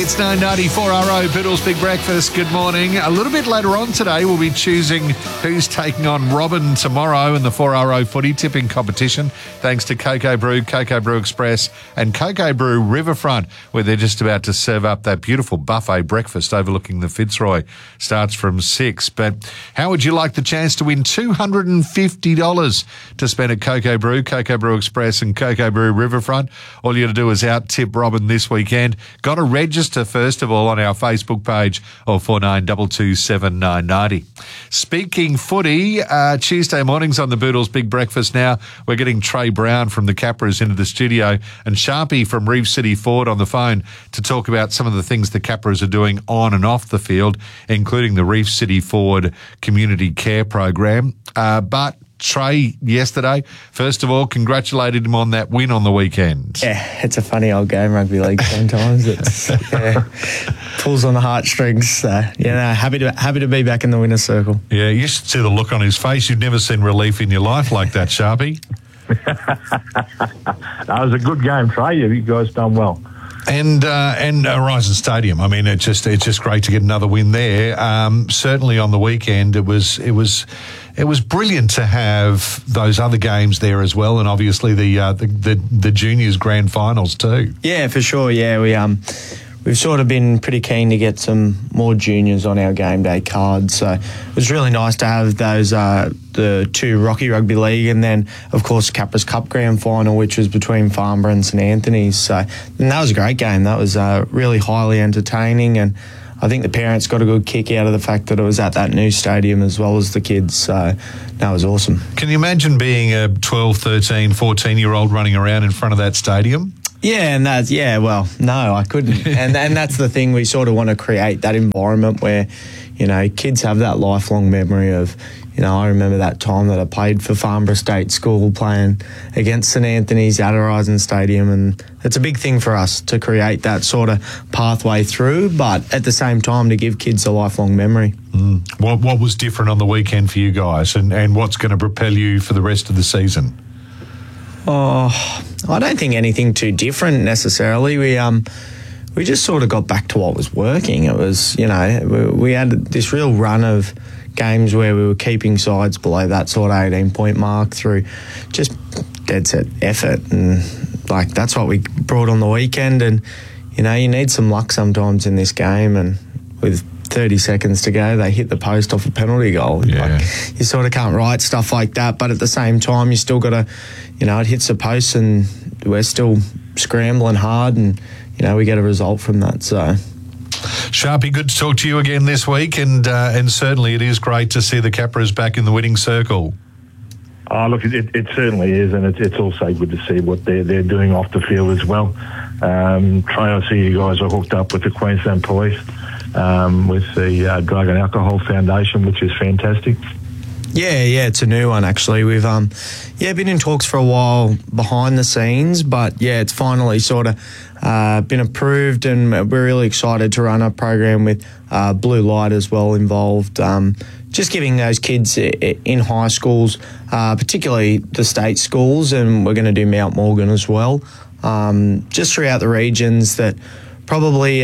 It's 9:90 4RO, Biddle's Big Breakfast. Good morning. A little bit later on today, we'll be choosing who's taking on Robin tomorrow in the 4RO footy tipping competition, thanks to Cocoa Brew, Cocoa Brew Express and Cocoa Brew Riverfront, where they're just about to serve up that beautiful buffet breakfast overlooking the Fitzroy. Starts from 6. But how would you like the chance to win $250 to spend at Cocoa Brew, Cocoa Brew Express and Cocoa Brew Riverfront? All you got to do is out-tip Robin this weekend. Got to register first of all on our Facebook page or 49227990. Speaking footy, Tuesday mornings on the Boodles Big Breakfast now, we're getting Trey Brown from the Capras into the studio and Sharpie from Reef City Ford on the phone to talk about some of the things the Capras are doing on and off the field, including the Reef City Ford Community Care Program. But Trey, yesterday, first of all, congratulated him on that win on the weekend. Yeah, it's a funny old game, rugby league. Sometimes it's pulls on the heartstrings. So happy to be back in the winner's circle. Yeah, you should see the look on his face. You've never seen relief in your life like that, Sharpie. That was a good game, Trey. You guys done well. And Horizon Stadium. I mean, it's just great to get another win there. Certainly on the weekend, it was brilliant to have those other games there as well, and obviously the juniors grand finals too. Yeah, for sure. Yeah, we've sort of been pretty keen to get some more juniors on our game day cards. So it was really nice to have those the two Rocky Rugby League, and then of course Capras Cup grand final, which was between Farnborough and St Anthony's. So and that was a great game. That was really highly entertaining, and I think the parents got a good kick out of the fact that it was at that new stadium as well as the kids. So that was awesome. Can you imagine being a 12, 13, 14-year-old running around in front of that stadium? Yeah, no, I couldn't. and that's the thing, we sort of want to create that environment where, kids have that lifelong memory of, I remember that time that I played for Farnborough State School playing against St Anthony's at Horizon Stadium, and it's a big thing for us to create that sort of pathway through, but at the same time to give kids a lifelong memory. What was different on the weekend for you guys, and what's going to propel you for the rest of the season? Oh, I don't think anything too different necessarily. We just sort of got back to what was working. It was, we had this real run of games where we were keeping sides below that sort of 18-point mark through just dead set effort, and that's what we brought on the weekend. And you need some luck sometimes in this game, and with 30 seconds to go, they hit the post off a penalty goal. Yeah. You sort of can't write stuff like that, but at the same time, you still got to, it hits the post and we're still scrambling hard, and, we get a result from that. So, Sharpie, good to talk to you again this week, and certainly it is great to see the Capras back in the winning circle. Oh, look, it certainly is, and it's also good to see what they're doing off the field as well. Trey, I see you guys are hooked up with the Queensland Police, with the Drug and Alcohol Foundation, which is fantastic. Yeah, it's a new one actually. We've been in talks for a while behind the scenes, but it's finally sort of been approved, and we're really excited to run a program with Blue Light as well involved. Just giving those kids in high schools, particularly the state schools, and we're going to do Mount Morgan as well, just throughout the regions that probably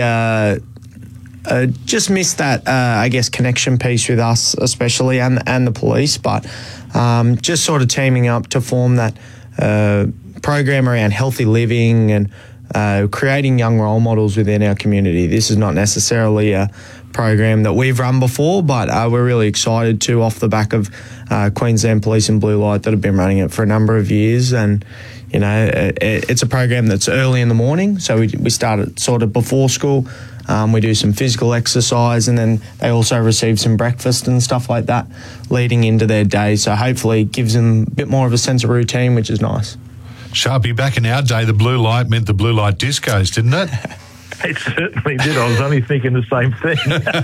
just missed that, connection piece with us especially, and the police, but just sort of teaming up to form that program around healthy living and creating young role models within our community. This is not necessarily a program that we've run before, but we're really excited to, off the back of Queensland Police and Blue Light that have been running it for a number of years. And it's a program that's early in the morning, so we start it sort of before school. We do some physical exercise, and then they also receive some breakfast and stuff like that leading into their day. So hopefully it gives them a bit more of a sense of routine, which is nice. Sharpie, back in our day, the blue light meant the blue light discos, didn't it? It certainly did. I was only thinking the same thing.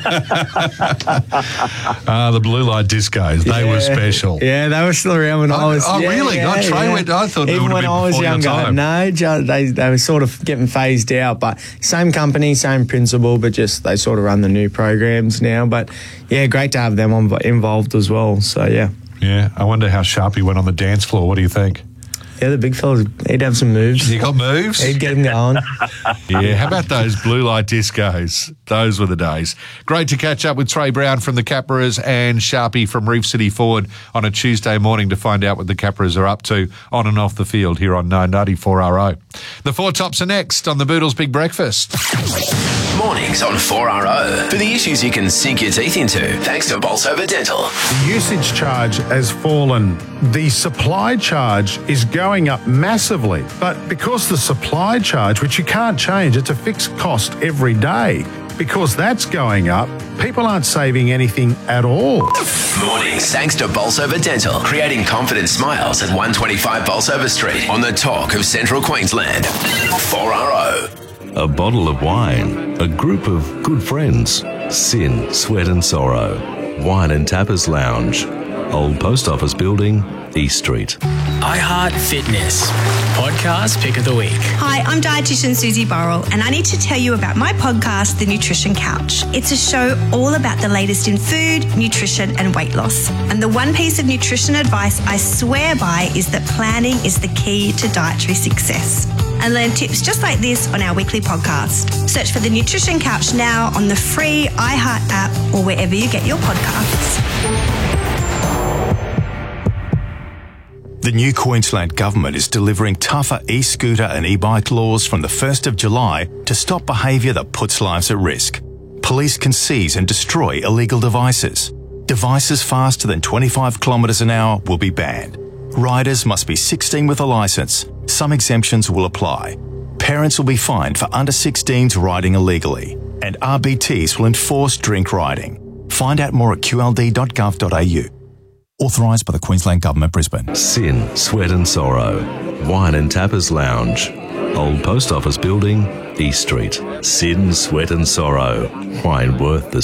The blue light discos, they were special. Yeah, they were still around when I was... Oh, really? Yeah, Trey went... I thought even they would have been before your time. No, they were sort of getting phased out, but same company, same principle, but just they sort of run the new programs now. But, yeah, great to have them involved as well, so, yeah. Yeah, I wonder how Sharpie went on the dance floor. What do you think? Yeah, the big fellas, he'd have some moves. You got moves? He'd get him going. Yeah, how about those blue light discos? Those were the days. Great to catch up with Trey Brown from the Capras and Sharpie from Reef City Forward on a Tuesday morning to find out what the Capras are up to on and off the field here on 994RO. The Four Tops are next on the Boodles Big Breakfast. Mornings on 4RO. For the issues you can sink your teeth into, thanks to Bolsover Dental. The usage charge has fallen. The supply charge is going up massively. But because the supply charge, which you can't change, it's a fixed cost every day, because that's going up, people aren't saving anything at all. Mornings thanks to Bolsover Dental, creating confident smiles at 125 Bolsover Street on the talk of Central Queensland. 4RO. A bottle of wine, a group of good friends, sin, sweat and sorrow, wine and tappers lounge, Old Post Office Building, East Street. iHeart Fitness, podcast pick of the week. Hi, I'm dietitian Susie Burrell, and I need to tell you about my podcast, The Nutrition Couch. It's a show all about the latest in food, nutrition, and weight loss. And the one piece of nutrition advice I swear by is that planning is the key to dietary success. And learn tips just like this on our weekly podcast. Search for The Nutrition Couch now on the free iHeart app or wherever you get your podcasts. The new Queensland Government is delivering tougher e-scooter and e-bike laws from the 1st of July to stop behaviour that puts lives at risk. Police can seize and destroy illegal devices. Devices faster than 25 kilometres an hour will be banned. Riders must be 16 with a licence. Some exemptions will apply. Parents will be fined for under 16s riding illegally. And RBTs will enforce drink riding. Find out more at qld.gov.au. Authorised by the Queensland Government, Brisbane. Sin, sweat and sorrow, wine and tappers lounge, Old Post Office Building, East Street. Sin, sweat and sorrow, wine worth the